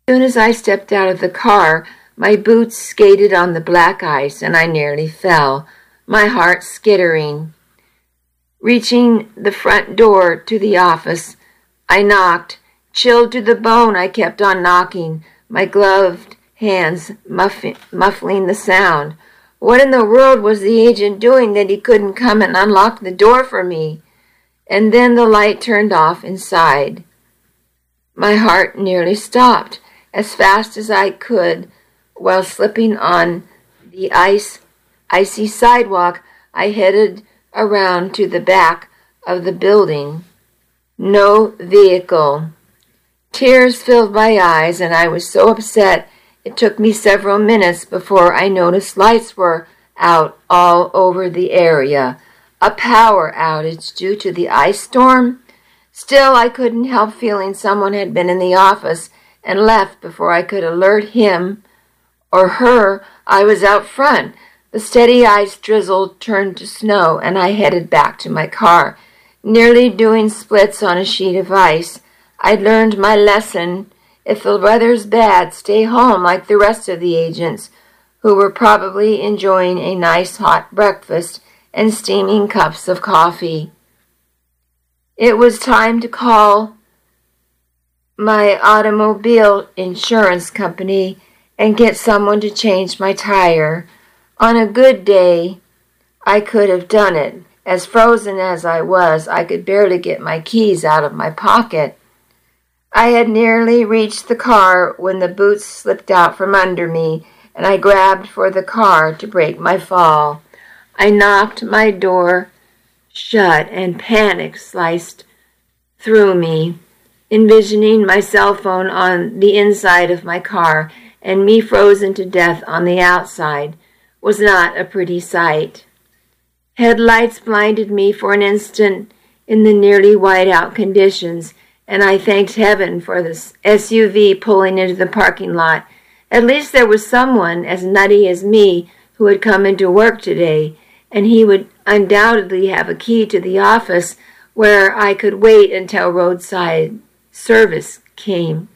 As soon as I stepped out of the car, my boots skated on the black ice and I nearly fell, my heart skittering. Reaching the front door to the office, I knocked. Chilled to the bone, I kept on knocking, my gloved hands muffling the sound. What in the world was the agent doing that he couldn't come and unlock the door for me? And then the light turned off inside. My heart nearly stopped. As fast as I could, while slipping on the icy sidewalk, I headed around to the back of the building. No vehicle. Tears filled my eyes, and I was so upset it took me several minutes before I noticed lights were out all over the area. A power outage due to the ice storm? Still, I couldn't help feeling someone had been in the office and left before I could alert him or her I was out front. The steady ice drizzle turned to snow, and I headed back to my car, nearly doing splits on a sheet of ice. I'd learned my lesson. If the weather's bad, stay home like the rest of the agents, who were probably enjoying a nice hot breakfast and steaming cups of coffee. It was time to call my automobile insurance company and get someone to change my tire. On a good day, I could have done it. As frozen as I was, I could barely get my keys out of my pocket. I had nearly reached the car when the boots slipped out from under me, and I grabbed for the car to break my fall. I knocked my door shut, and panic sliced through me, envisioning my cell phone on the inside of my car and me frozen to death on the outside was not a pretty sight. Headlights blinded me for an instant in the nearly white-out conditions, and I thanked heaven for the SUV pulling into the parking lot. At least there was someone as nutty as me who had come into work today, and he would undoubtedly have a key to the office where I could wait until roadside service came.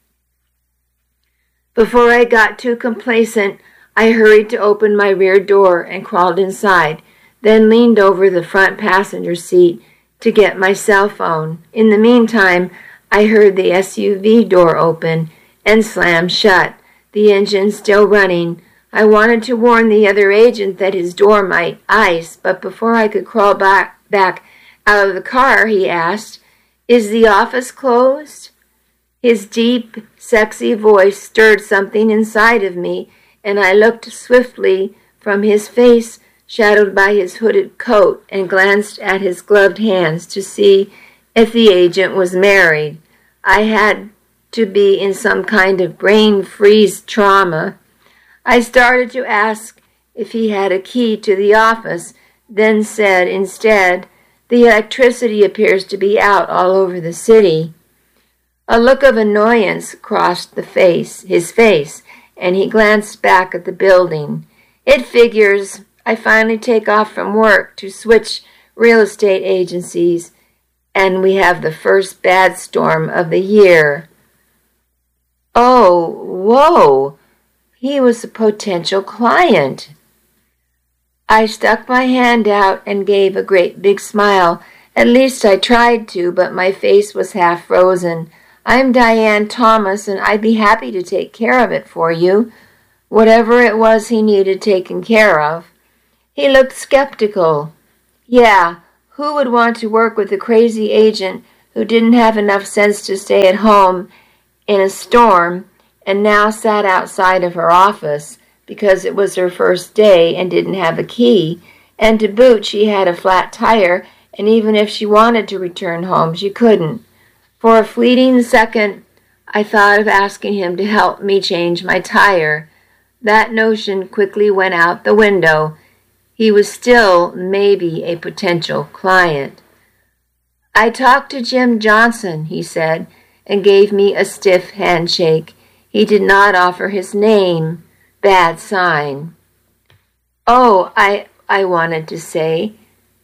Before I got too complacent, I hurried to open my rear door and crawled inside, then leaned over the front passenger seat to get my cell phone. In the meantime, I heard the SUV door open and slam shut, the engine still running. I wanted to warn the other agent that his door might ice, but before I could crawl back out of the car, he asked, "Is the office closed?" His deep, sexy voice stirred something inside of me, and I looked swiftly from his face, shadowed by his hooded coat, and glanced at his gloved hands to see if the agent was married. I had to be in some kind of brain freeze trauma. I started to ask if he had a key to the office, then said instead, "The electricity appears to be out all over the city." A look of annoyance crossed his face, and he glanced back at the building. "It figures. I finally take off from work to switch real estate agencies, and we have the first bad storm of the year." Oh, whoa! He was a potential client. I stuck my hand out and gave a great big smile. At least I tried to, but my face was half frozen. "I'm Diane Thomas, and I'd be happy to take care of it for you." Whatever it was he needed taken care of. He looked skeptical. Yeah, who would want to work with a crazy agent who didn't have enough sense to stay at home in a storm and now sat outside of her office because it was her first day and didn't have a key, and to boot she had a flat tire, and even if she wanted to return home, she couldn't. For a fleeting second, I thought of asking him to help me change my tire. That notion quickly went out the window. He was still maybe a potential client. "I talked to Jim Johnson," he said, and gave me a stiff handshake. He did not offer his name. Bad sign. "Oh, I wanted to say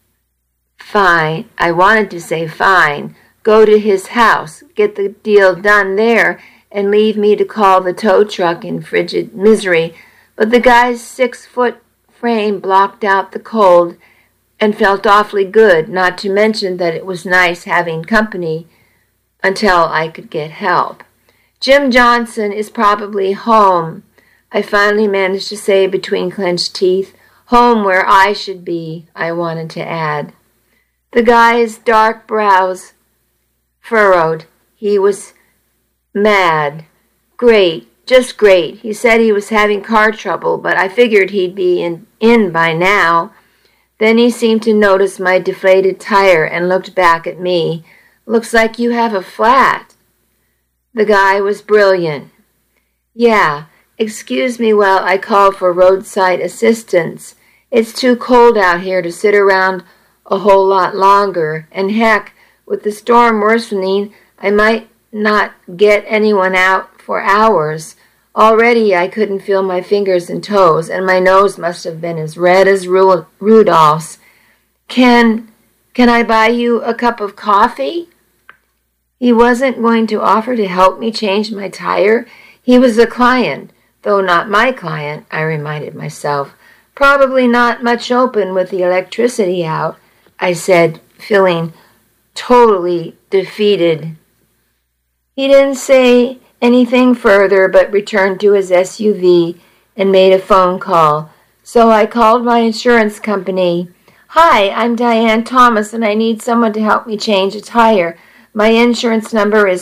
fine. Go to his house, get the deal done there, and leave me to call the tow truck in frigid misery, but the guy's 6-foot frame blocked out the cold and felt awfully good, not to mention that it was nice having company until I could get help. Jim Johnson is probably home, I finally managed to say between clenched teeth. Home where I should be, I wanted to add. The guy's dark brows furrowed. He was mad. Great, just great. He said he was having car trouble, but I figured he'd be in by now. Then he seemed to notice my deflated tire and looked back at me. Looks like you have a flat. The guy was brilliant. Yeah, excuse me while I call for roadside assistance. It's too cold out here to sit around a whole lot longer, and heck, with the storm worsening, I might not get anyone out for hours. Already I couldn't feel my fingers and toes, and my nose must have been as red as Rudolph's. Can I buy you a cup of coffee? He wasn't going to offer to help me change my tire. He was a client, though not my client, I reminded myself. Probably not much open with the electricity out, I said, feeling totally defeated. He didn't say anything further but returned to his SUV and made a phone call. So I called my insurance company. Hi, I'm Diane Thomas and I need someone to help me change a tire. My insurance number is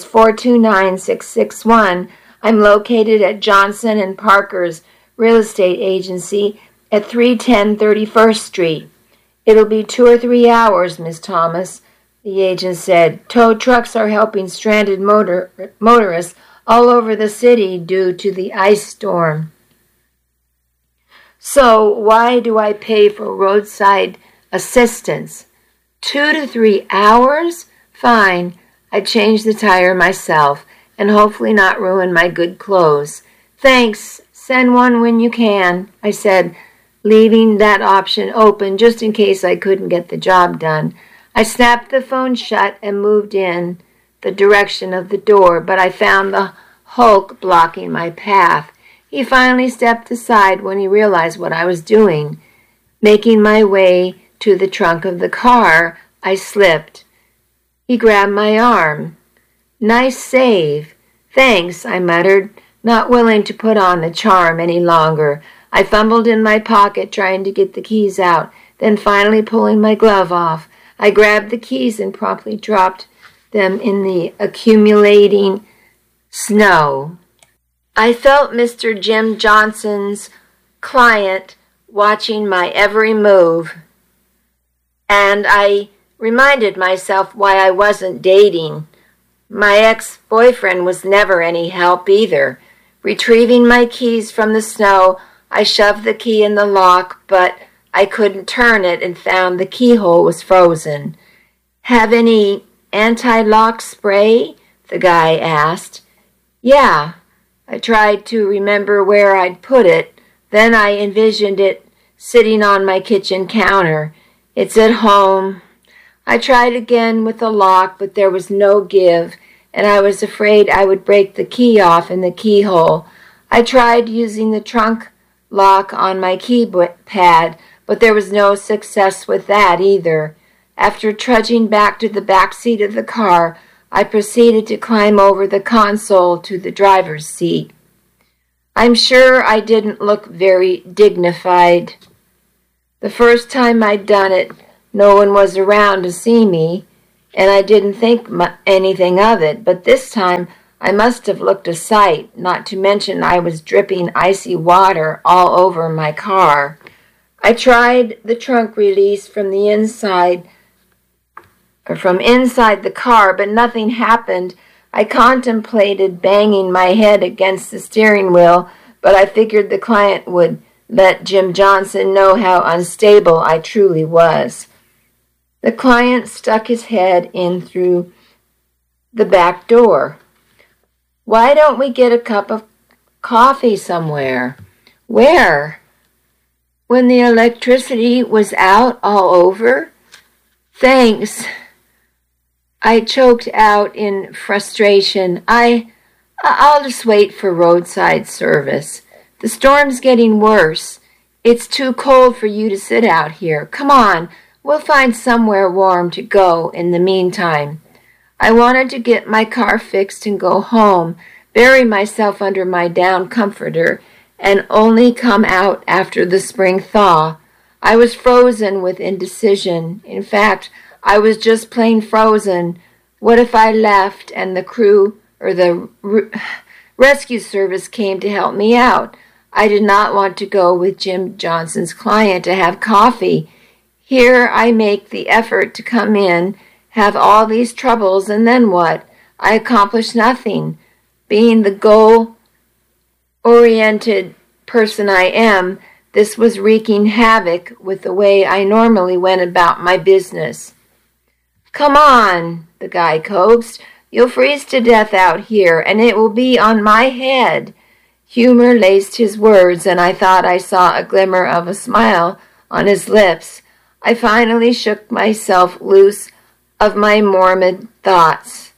429661. I'm located at Johnson and Parker's real estate agency at 310 31st Street. It'll be 2 or 3 hours, Miss Thomas, the agent said. Tow trucks are helping stranded motorists all over the city due to the ice storm. So why do I pay for roadside assistance? 2 to 3 hours? Fine, I change the tire myself and hopefully not ruin my good clothes. Thanks, send one when you can, I said, leaving that option open just in case I couldn't get the job done. I snapped the phone shut and moved in the direction of the door, but I found the Hulk blocking my path. He finally stepped aside when he realized what I was doing. Making my way to the trunk of the car, I slipped. He grabbed my arm. Nice save. Thanks, I muttered, not willing to put on the charm any longer. I fumbled in my pocket trying to get the keys out, then finally pulling my glove off. I grabbed the keys and promptly dropped them in the accumulating snow. I felt Mr. Jim Johnson's client watching my every move, and I reminded myself why I wasn't dating. My ex-boyfriend was never any help either. Retrieving my keys from the snow, I shoved the key in the lock, but I couldn't turn it and found the keyhole was frozen. Have any anti-lock spray? The guy asked. Yeah. I tried to remember where I'd put it. Then I envisioned it sitting on my kitchen counter. It's at home. I tried again with the lock, but there was no give, and I was afraid I would break the key off in the keyhole. I tried using the trunk lock on my keypad, but there was no success with that either. After trudging back to the back seat of the car, I proceeded to climb over the console to the driver's seat. I'm sure I didn't look very dignified. The first time I'd done it, no one was around to see me, and I didn't think anything of it, but this time I must have looked a sight, not to mention I was dripping icy water all over my car. I tried the trunk release from inside the car, but nothing happened. I contemplated banging my head against the steering wheel, but I figured the client would let Jim Johnson know how unstable I truly was. The client stuck his head in through the back door. Why don't we get a cup of coffee somewhere? Where? When the electricity was out all over? Thanks. I choked out in frustration. I I'll just wait for roadside service. The storm's getting worse. It's too cold for you to sit out here. Come on, we'll find somewhere warm to go in the meantime. I wanted to get my car fixed and go home, bury myself under my down comforter, and only come out after the spring thaw. I was frozen with indecision. In fact, I was just plain frozen. What if I left and the crew or the rescue service came to help me out? I did not want to go with Jim Johnson's client to have coffee. Here I make the effort to come in, have all these troubles, and then what? I accomplish nothing. Being the goal-oriented person I am, this was wreaking havoc with the way I normally went about my business. Come on, the guy coaxed. You'll freeze to death out here, and it will be on my head. Humor laced his words, and I thought I saw a glimmer of a smile on his lips. I finally shook myself loose of my morbid thoughts.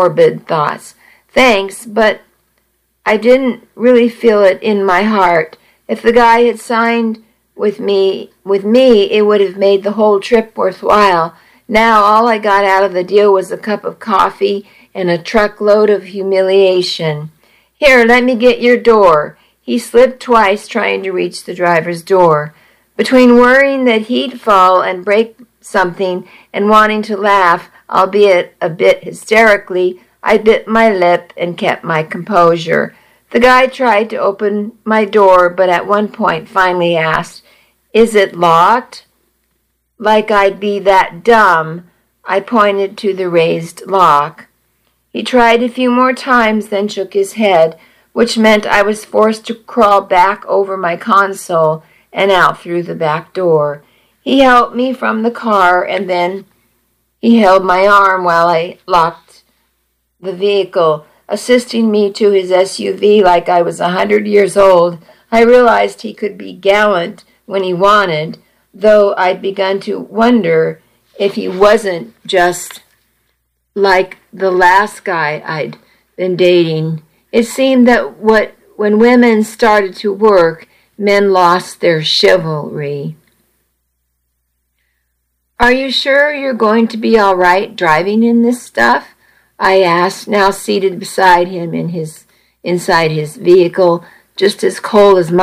Thanks, but I didn't really feel it in my heart. If the guy had signed with me, it would have made the whole trip worthwhile. Now all I got out of the deal was a cup of coffee and a truckload of humiliation. Here, let me get your door. He slipped twice, trying to reach the driver's door. Between worrying that he'd fall and break something and wanting to laugh, albeit a bit hysterically, I bit my lip and kept my composure. The guy tried to open my door, but at one point finally asked, "Is it locked?" Like I'd be that dumb, I pointed to the raised lock. He tried a few more times, then shook his head, which meant I was forced to crawl back over my console and out through the back door. He helped me from the car, and then he held my arm while I locked the vehicle, assisting me to his SUV like I was 100 years old. I realized he could be gallant when he wanted, though I'd begun to wonder if he wasn't just like the last guy I'd been dating. It seemed that when women started to work, men lost their chivalry. Are you sure you're going to be all right driving in this stuff? I asked, now seated beside him inside his vehicle, just as cold as